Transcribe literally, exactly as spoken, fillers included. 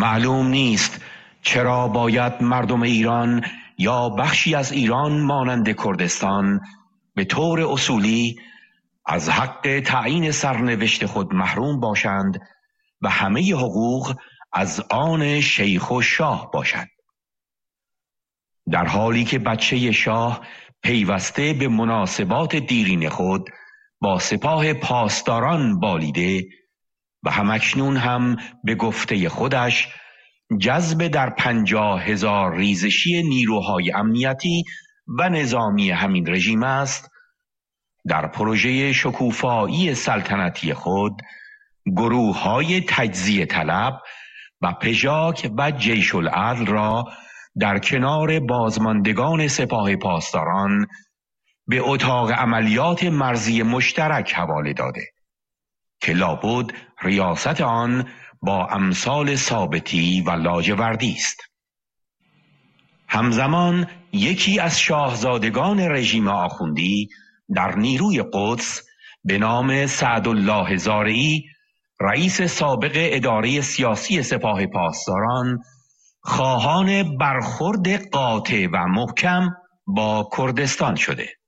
معلوم نیست چرا باید مردم ایران یا بخشی از ایران مانند کردستان به طور اصولی از حق تعیین سرنوشت خود محروم باشند و همه حقوق از آن شیخ و شاه باشد، در حالی که بچه شاه پیوسته به مناسبات دیرین خود با سپاه پاسداران بالیده و همکنون هم به گفته خودش جذب در پنجاه هزار ریزشی نیروهای امنیتی و نظامی همین رژیم است، در پروژه شکوفایی سلطنتی خود گروه های تجزیه طلب و پژاک و جیش العدل را در کنار بازماندگان سپاه پاسداران به اتاق عملیات مرزی مشترک حواله داده که لابد ریاست آن با امثال ثابتی و لاجوردی است. همزمان یکی از شاهزادگان رژیم آخوندی در نیروی قدس به نام سعدالله زارعی، رئیس سابق اداره سیاسی سپاه پاسداران، خواهان برخورد قاطع و محکم با کردستان شده.